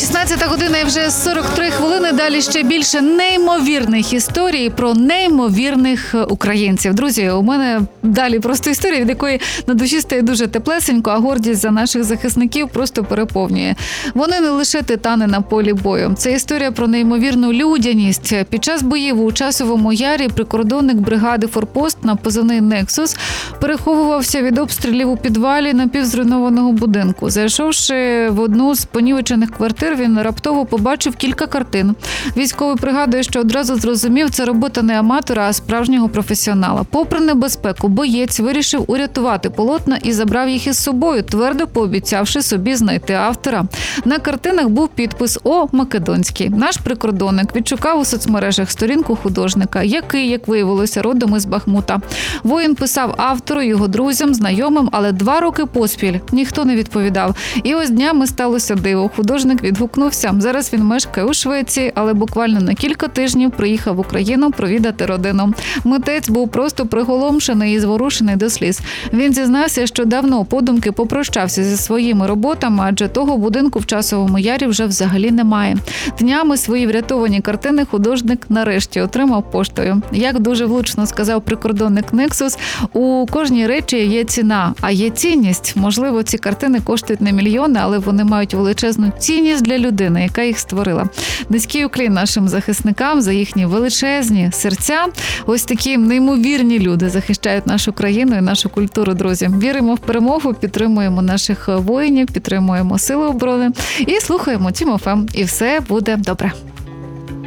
16 година і вже 43 хвилини. Далі ще більше неймовірних історій про неймовірних українців. Друзі, у мене далі просто історія, від якої на душі стає дуже теплесенько, а гордість за наших захисників просто переповнює. Вони не лише титани на полі бою. Це історія про неймовірну людяність. Під час боїв у Часовому Ярі прикордонник бригади «Форпост» на позивний «Нексус» переховувався від обстрілів у підвалі напівзруйнованого будинку. Зайшовши в одну з понівечених квартир, він раптово побачив кілька картин. Військовий пригадує, що одразу зрозумів, це робота не аматора, а справжнього професіонала. Попри небезпеку, боєць вирішив урятувати полотна і забрав їх із собою, твердо пообіцявши собі знайти автора. На картинах був підпис «О. Македонський». Наш прикордонник відшукав у соцмережах сторінку художника, який, як виявилося, родом із Бахмута. Воїн писав автору, його друзям, знайомим, але 2 роки поспіль ніхто не відповідав. І ось днями сталося диво. Художник відгукнувся. Зараз він мешкає у Швеції, але буквально на кілька тижнів приїхав в Україну провідати родину. Митець був просто приголомшений і зворушений до сліз. Він зізнався, що давно подумки попрощався зі своїми роботами, адже того будинку в Часовому Ярі вже взагалі немає. Днями свої врятовані картини художник нарешті отримав поштою. Як дуже влучно сказав прикордонник «Нексус», у кожній речі є ціна, а є цінність. Можливо, ці картини коштують не мільйони, але вони мають величезну цінність для людини, яка їх створила. Низький уклін нашим захисникам за їхні величезні серця. Ось такі неймовірні люди захищають нашу країну і нашу культуру, друзі. Віримо в перемогу, підтримуємо наших воїнів, підтримуємо Сили оборони і слухаємо Тім ФМ. І все буде добре.